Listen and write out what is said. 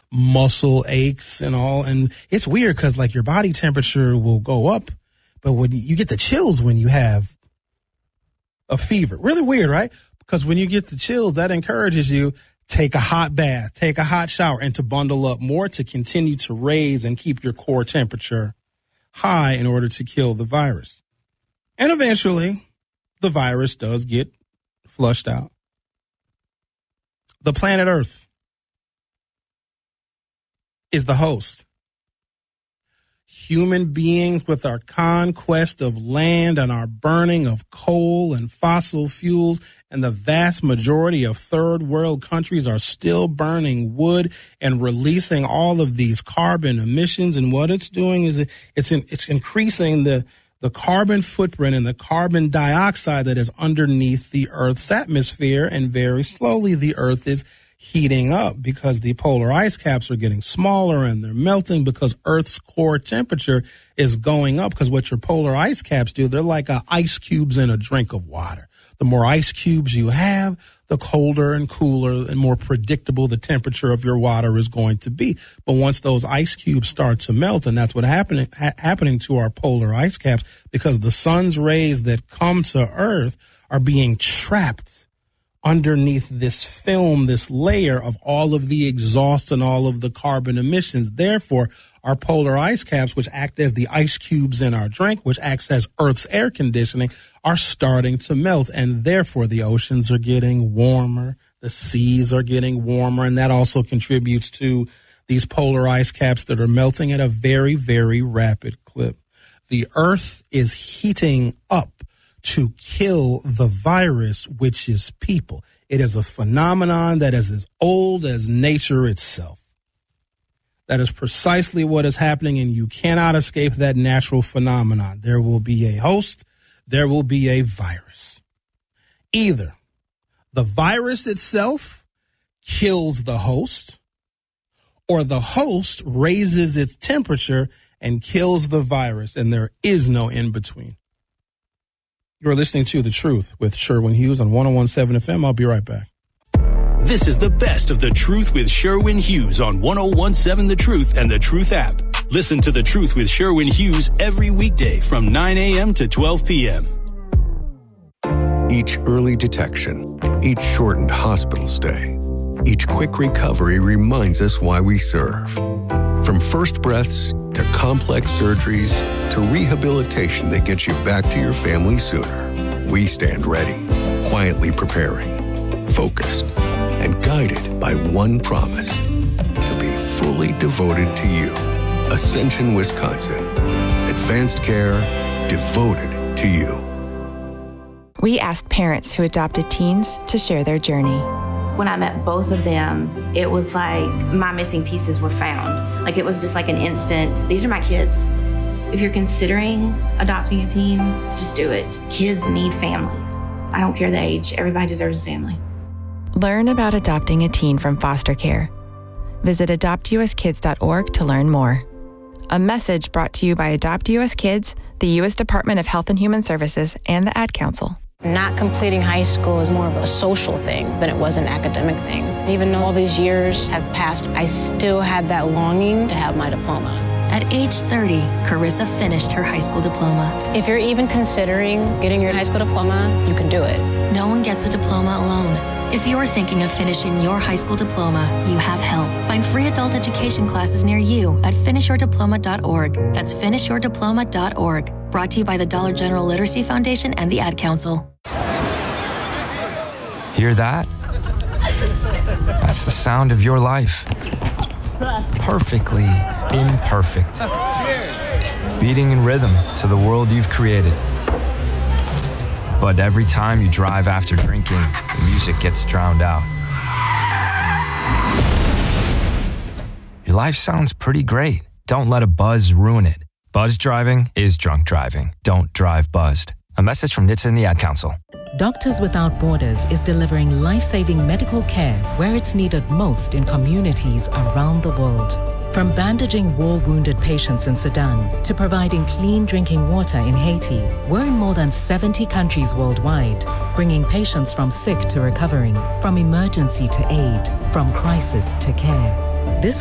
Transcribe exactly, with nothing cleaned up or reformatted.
muscle aches and all. And it's weird because like your body temperature will go up, but when you get the chills when you have a fever, really weird, right? Because when you get the chills, that encourages you take a hot bath, take a hot shower, and to bundle up more to continue to raise and keep your core temperature high in order to kill the virus. And eventually, the virus does get flushed out. The planet Earth is the host. Human beings, with our conquest of land and our burning of coal and fossil fuels, and the vast majority of third world countries are still burning wood and releasing all of these carbon emissions. And what it's doing is it's in, it's increasing the, the carbon footprint and the carbon dioxide that is underneath the Earth's atmosphere. And very slowly the Earth is heating up because the polar ice caps are getting smaller and they're melting because Earth's core temperature is going up. Because what your polar ice caps do, they're like uh, ice cubes in a drink of water. The more ice cubes you have, the colder and cooler and more predictable the temperature of your water is going to be. But once those ice cubes start to melt, and that's what happening ha- happening to our polar ice caps, because the sun's rays that come to Earth are being trapped underneath this film, this layer of all of the exhaust and all of the carbon emissions. Therefore, our polar ice caps, which act as the ice cubes in our drink, which acts as Earth's air conditioning, are starting to melt. And therefore, the oceans are getting warmer, the seas are getting warmer, and that also contributes to these polar ice caps that are melting at a very, very rapid clip. The Earth is heating up to kill the virus, which is people. It is a phenomenon that is as old as nature itself. That is precisely what is happening, and you cannot escape that natural phenomenon. There will be a host, there will be a virus. Either the virus itself kills the host, or the host raises its temperature and kills the virus, and there is no in between. You're listening to The Truth with Sherwin Hughes on one oh one point seven F M. I'll be right back. This is the best of The Truth with Sherwin Hughes on one oh one point seven The Truth and The Truth app. Listen to The Truth with Sherwin Hughes every weekday from nine a.m. to twelve p.m. Each early detection, each shortened hospital stay, each quick recovery reminds us why we serve. From first breaths to complex surgeries to rehabilitation that gets you back to your family sooner, we stand ready, quietly preparing, focused, and guided by one promise: to be fully devoted to you. Ascension, Wisconsin. Advanced care devoted to you. We asked parents who adopted teens to share their journey. When I met both of them, it was like my missing pieces were found. Like it was just like an instant, these are my kids. If you're considering adopting a teen, just do it. Kids need families. I don't care the age, everybody deserves a family. Learn about adopting a teen from foster care. Visit adopt u s kids dot org to learn more. A message brought to you by Adopt U S Kids, the U S Department of Health and Human Services, and the Ad Council. Not completing high school is more of a social thing than it was an academic thing. Even though all these years have passed, I still had that longing to have my diploma. At age thirty, Carissa finished her high school diploma. If you're even considering getting your high school diploma, you can do it. No one gets a diploma alone. If you're thinking of finishing your high school diploma, you have help. Find free adult education classes near you at finish your diploma dot org. That's finish your diploma dot org. Brought to you by the Dollar General Literacy Foundation and the Ad Council. Hear that? That's the sound of your life. Perfectly imperfect. Beating in rhythm to the world you've created. But every time you drive after drinking, the music gets drowned out. Your life sounds pretty great. Don't let a buzz ruin it. Buzz driving is drunk driving. Don't drive buzzed. A message from N H T S A and the Ad Council. Doctors Without Borders is delivering life-saving medical care where it's needed most in communities around the world. From bandaging war-wounded patients in Sudan to providing clean drinking water in Haiti, we're in more than seventy countries worldwide, bringing patients from sick to recovering, from emergency to aid, from crisis to care.